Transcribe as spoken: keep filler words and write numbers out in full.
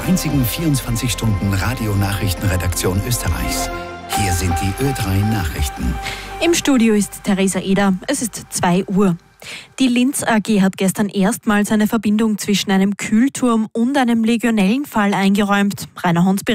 einzigen vierundzwanzig Stunden Radionachrichtenredaktion Österreichs. Hier sind die Ö drei Nachrichten. Im Studio ist Theresa Eder. Es ist zwei Uhr. Die Linz A G hat gestern erstmals eine Verbindung zwischen einem Kühlturm und einem Legionellenfall eingeräumt. Rainer Hons